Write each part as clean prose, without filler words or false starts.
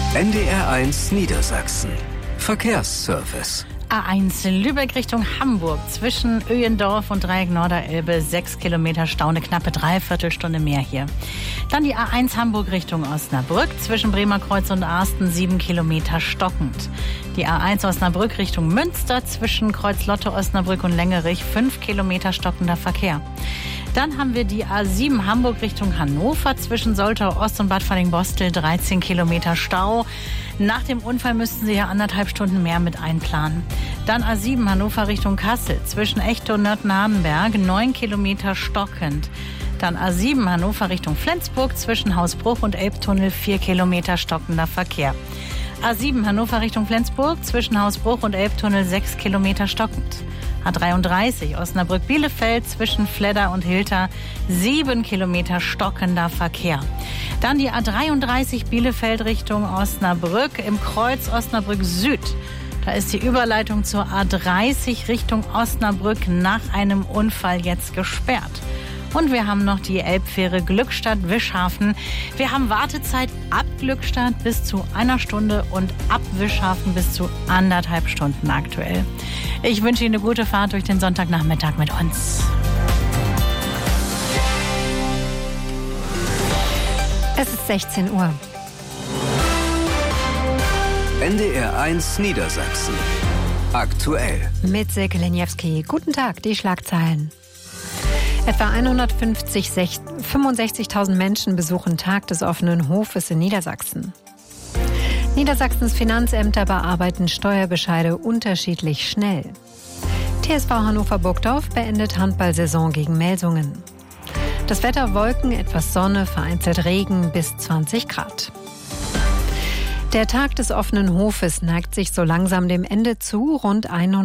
NDR1 Niedersachsen. Verkehrsservice. A1 Lübeck Richtung Hamburg. Zwischen Öhendorf und Dreieck Norderelbe 6 Kilometer Stau, eine knappe Dreiviertelstunde mehr hier. Dann die A1 Hamburg Richtung Osnabrück. Zwischen Bremerkreuz und Arsten 7 Kilometer stockend. Die A1 Osnabrück Richtung Münster. Zwischen Kreuzlotte, Osnabrück und Längerich 5 Kilometer stockender Verkehr. Dann haben wir die A7 Hamburg Richtung Hannover. Zwischen Soltau Ost und Bad Falling-Bostel 13 Kilometer Stau. Nach dem Unfall müssten Sie ja 1,5 Stunden mehr mit einplanen. Dann A7 Hannover Richtung Kassel. Zwischen Echte und Nörten-Hardenberg 9 Kilometer stockend. Dann A7 Hannover Richtung Flensburg. Zwischen Hausbruch und Elbtunnel 4 Kilometer stockender Verkehr. A7 Hannover Richtung Flensburg. Zwischen Hausbruch und Elbtunnel 6 Kilometer stockend. A33 Osnabrück-Bielefeld zwischen Fledder und Hilter 7 Kilometer stockender Verkehr. Dann die A33 Bielefeld Richtung Osnabrück im Kreuz Osnabrück Süd. Da ist die Überleitung zur A30 Richtung Osnabrück nach einem Unfall jetzt gesperrt. Und wir haben noch die Elbfähre Glückstadt-Wischhafen. Wir haben Wartezeit ab Glückstadt bis zu 1 Stunde und ab Wischhafen bis zu 1,5 Stunden aktuell. Ich wünsche Ihnen eine gute Fahrt durch den Sonntagnachmittag mit uns. Es ist 16 Uhr. NDR1 Niedersachsen. Aktuell. Mit Silke Leniewski. Guten Tag, die Schlagzeilen. Etwa 165.000 Menschen besuchen Tag des offenen Hofes in Niedersachsen. Niedersachsens Finanzämter bearbeiten Steuerbescheide unterschiedlich schnell. TSV Hannover-Burgdorf beendet Handballsaison gegen Melsungen. Das Wetter: Wolken, etwas Sonne, vereinzelt Regen bis 20 Grad. Der Tag des offenen Hofes neigt sich so langsam dem Ende zu. Rund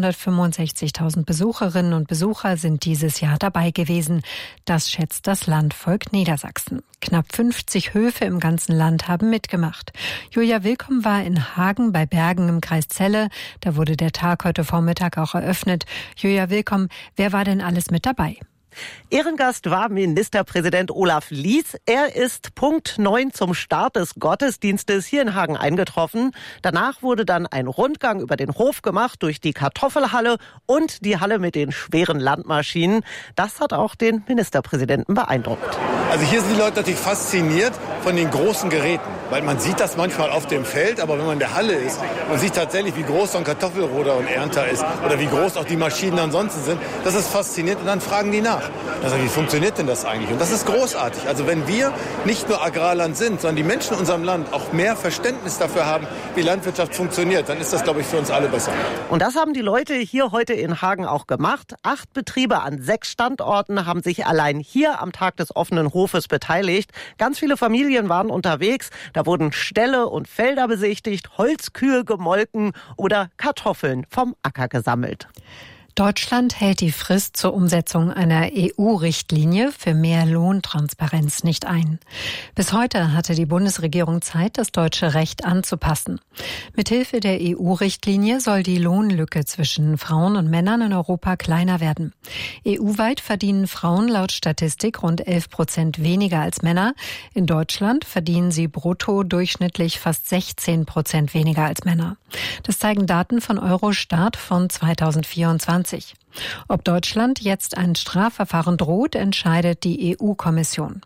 165.000 Besucherinnen und Besucher sind dieses Jahr dabei gewesen. Das schätzt das Landvolk Niedersachsen. Knapp 50 Höfe im ganzen Land haben mitgemacht. Julia Willkomm war in Hagen bei Bergen im Kreis Celle. Da wurde der Tag heute Vormittag auch eröffnet. Julia Willkomm, wer war denn alles mit dabei? Ehrengast war Ministerpräsident Olaf Lies. Er ist Punkt 9 zum Start des Gottesdienstes hier in Hagen eingetroffen. Danach wurde dann ein Rundgang über den Hof gemacht durch die Kartoffelhalle und die Halle mit den schweren Landmaschinen. Das hat auch den Ministerpräsidenten beeindruckt. Also hier sind die Leute natürlich fasziniert von den großen Geräten, weil man sieht das manchmal auf dem Feld, aber wenn man in der Halle ist und sieht tatsächlich, wie groß so ein Kartoffelroder und Ernter ist oder wie groß auch die Maschinen ansonsten sind, das ist faszinierend und dann fragen die nach. Also wie funktioniert denn das eigentlich? Und das ist großartig. Also wenn wir nicht nur Agrarland sind, sondern die Menschen in unserem Land auch mehr Verständnis dafür haben, wie Landwirtschaft funktioniert, dann ist das, glaube ich, für uns alle besser. Und das haben die Leute hier heute in Hagen auch gemacht. 8 Betriebe an 6 Standorten haben sich allein hier am Tag des offenen Hofes beteiligt. Ganz viele Familien waren unterwegs. Da wurden Ställe und Felder besichtigt, Holzkühe gemolken oder Kartoffeln vom Acker gesammelt. Deutschland hält die Frist zur Umsetzung einer EU-Richtlinie für mehr Lohntransparenz nicht ein. Bis heute hatte die Bundesregierung Zeit, das deutsche Recht anzupassen. Mithilfe der EU-Richtlinie soll die Lohnlücke zwischen Frauen und Männern in Europa kleiner werden. EU-weit verdienen Frauen laut Statistik rund 11% weniger als Männer. In Deutschland verdienen sie brutto durchschnittlich fast 16% weniger als Männer. Das zeigen Daten von Eurostat von 2024. Ob Deutschland jetzt ein Strafverfahren droht, entscheidet die EU-Kommission.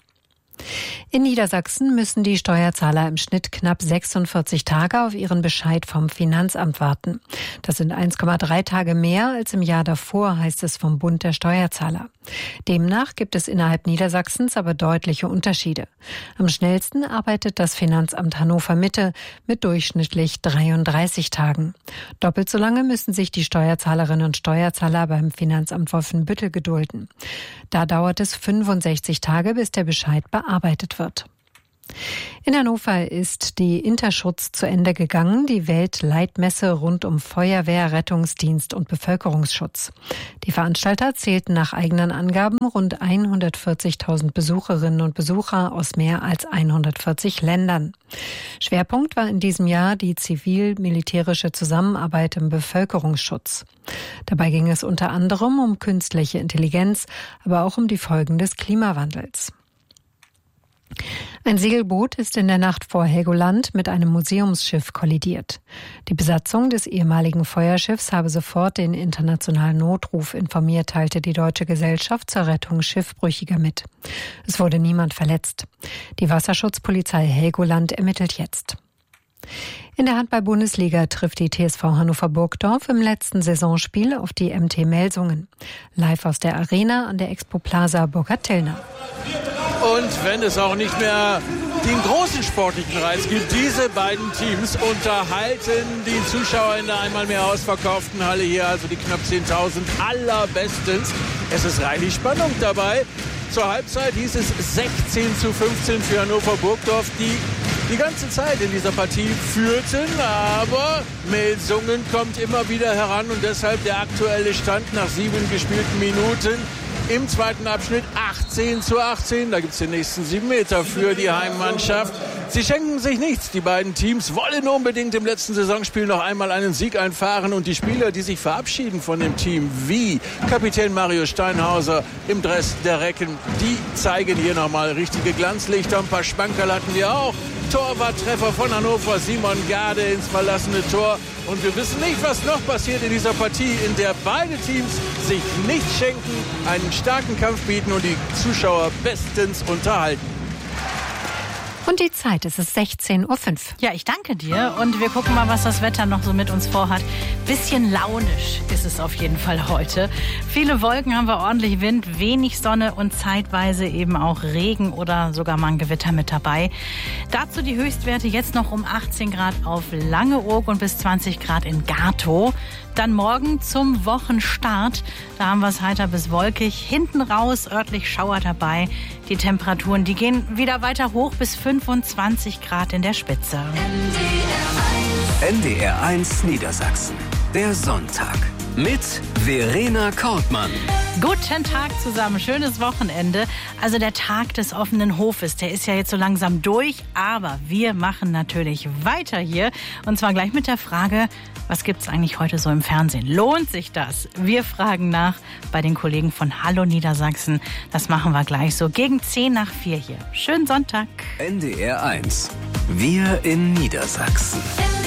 In Niedersachsen müssen die Steuerzahler im Schnitt knapp 46 Tage auf ihren Bescheid vom Finanzamt warten. Das sind 1,3 Tage mehr als im Jahr davor, heißt es vom Bund der Steuerzahler. Demnach gibt es innerhalb Niedersachsens aber deutliche Unterschiede. Am schnellsten arbeitet das Finanzamt Hannover Mitte mit durchschnittlich 33 Tagen. Doppelt so lange müssen sich die Steuerzahlerinnen und Steuerzahler beim Finanzamt Wolfenbüttel gedulden. Da dauert es 65 Tage, bis der Bescheid bearbeitet wird. In Hannover ist die Interschutz zu Ende gegangen, die Weltleitmesse rund um Feuerwehr, Rettungsdienst und Bevölkerungsschutz. Die Veranstalter zählten nach eigenen Angaben rund 140.000 Besucherinnen und Besucher aus mehr als 140 Ländern. Schwerpunkt war in diesem Jahr die zivil-militärische Zusammenarbeit im Bevölkerungsschutz. Dabei ging es unter anderem um künstliche Intelligenz, aber auch um die Folgen des Klimawandels. Ein Segelboot ist in der Nacht vor Helgoland mit einem Museumsschiff kollidiert. Die Besatzung des ehemaligen Feuerschiffs habe sofort den internationalen Notruf informiert, teilte die Deutsche Gesellschaft zur Rettung Schiffbrüchiger mit. Es wurde niemand verletzt. Die Wasserschutzpolizei Helgoland ermittelt jetzt. In der Handball-Bundesliga trifft die TSV Hannover-Burgdorf im letzten Saisonspiel auf die MT Melsungen. Live aus der Arena an der Expo Plaza Burkhard-Tillner. Und wenn es auch nicht mehr den großen sportlichen Reiz gibt, diese beiden Teams unterhalten die Zuschauer in der einmal mehr ausverkauften Halle hier, also die knapp 10.000 allerbestens. Es ist reichlich Spannung dabei. Zur Halbzeit hieß es 16:15 für Hannover Burgdorf, die ganze Zeit in dieser Partie führten, aber Melsungen kommt immer wieder heran und deshalb der aktuelle Stand nach 7 gespielten Minuten. Im zweiten Abschnitt 18:18. Da gibt es den nächsten 7 Meter für die Heimmannschaft. Sie schenken sich nichts. Die beiden Teams wollen unbedingt im letzten Saisonspiel noch einmal einen Sieg einfahren. Und die Spieler, die sich verabschieden von dem Team, wie Kapitän Mario Steinhauser im Dress der Recken, die zeigen hier nochmal richtige Glanzlichter. Ein paar Spankerl hatten wir auch. Torwarttreffer von Hannover, Simon Garde ins verlassene Tor. Und wir wissen nicht, was noch passiert in dieser Partie, in der beide Teams sich nichts schenken, einen starken Kampf bieten und die Zuschauer bestens unterhalten. Und die Zeit, es ist 16:05 Uhr. Ja, ich danke dir und wir gucken mal, was das Wetter noch so mit uns vorhat. Bisschen launisch ist es auf jeden Fall heute. Viele Wolken, haben wir ordentlich Wind, wenig Sonne und zeitweise eben auch Regen oder sogar mal ein Gewitter mit dabei. Dazu die Höchstwerte jetzt noch um 18 Grad auf Langeoog und bis 20 Grad in Gatow. Dann morgen zum Wochenstart. Da haben wir es heiter bis wolkig. Hinten raus örtlich Schauer dabei. Die Temperaturen, die gehen wieder weiter hoch bis 25 Grad in der Spitze. NDR1 Niedersachsen. Der Sonntag. Mit Verena Kortmann. Guten Tag zusammen, schönes Wochenende. Also der Tag des offenen Hofes, der ist ja jetzt so langsam durch, aber wir machen natürlich weiter hier. Und zwar gleich mit der Frage, was gibt's eigentlich heute so im Fernsehen? Lohnt sich das? Wir fragen nach bei den Kollegen von Hallo Niedersachsen. Das machen wir gleich so gegen 3:10 hier. Schönen Sonntag. NDR1. Wir in Niedersachsen.